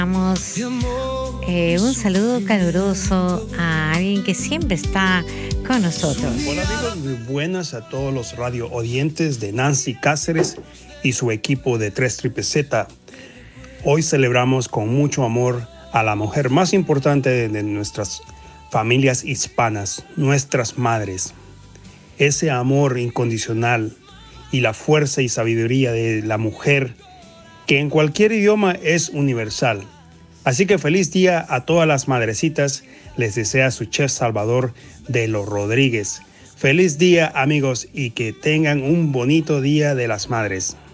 Damos un saludo caluroso a alguien que siempre está con nosotros. Hola amigos, muy buenas a todos los radio oyentes de Nancy Cáceres y su equipo de 3 Triple Z. Hoy celebramos con mucho amor a la mujer más importante de nuestras familias hispanas, nuestras madres. Ese amor incondicional y la fuerza y sabiduría de la mujer que en cualquier idioma es universal. Así que feliz día a todas las madrecitas, les desea su chef Salvador de los Rodríguez. Feliz día amigos y que tengan un bonito día de las madres.